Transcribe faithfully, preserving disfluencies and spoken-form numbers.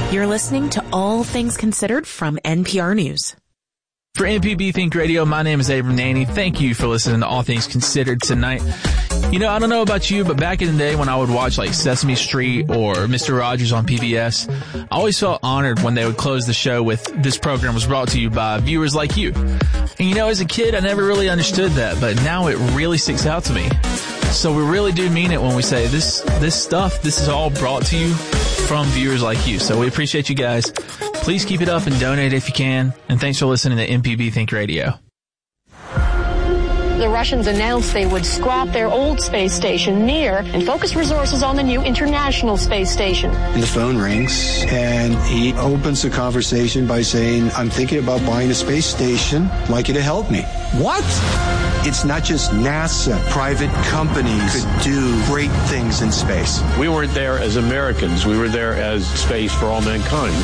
You're listening to All Things Considered from N P R News. For M P B Think Radio, my name is Abram Nanny. Thank you for listening to All Things Considered tonight. You know, I don't know about you, but back in the day when I would watch like Sesame Street or Mister Rogers on P B S, I always felt honored when they would close the show with, "This program was brought to you by viewers like you." And you know, as a kid, I never really understood that, but now it really sticks out to me. So we really do mean it when we say this, this stuff, this is all brought to you from viewers like you. So we appreciate you guys. Please keep it up and donate if you can. And thanks for listening to M P B Think Radio. The Russians announced they would scrap their old space station Mir and focus resources on the new International Space Station. And the phone rings, and he opens the conversation by saying, "I'm thinking about buying a space station. I'd like you to help me." What? It's not just NASA. Private companies could do great things in space. We weren't there as Americans. We were there as space for all mankind.